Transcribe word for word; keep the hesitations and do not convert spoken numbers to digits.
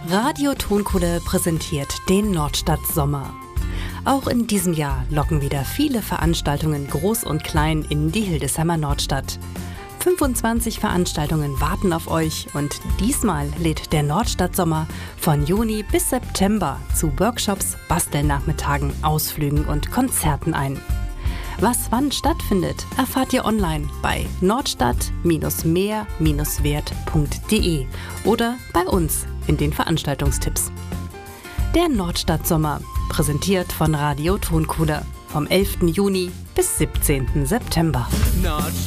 Radio Tonkohle präsentiert den Nordstadt-Sommer. Auch in diesem Jahr locken wieder viele Veranstaltungen groß und klein in die Hildesheimer Nordstadt. fünfundzwanzig Veranstaltungen warten auf euch und diesmal lädt der Nordstadt-Sommer von Juni bis September zu Workshops, Bastelnachmittagen, Ausflügen und Konzerten ein. Was wann stattfindet, erfahrt ihr online bei nordstadt mehr wert punkt de oder bei uns in den Veranstaltungstipps. Der Nordstadt-Sommer, präsentiert von Radio Tonkohle, vom elften Juni bis siebzehnten September. Nordstadt.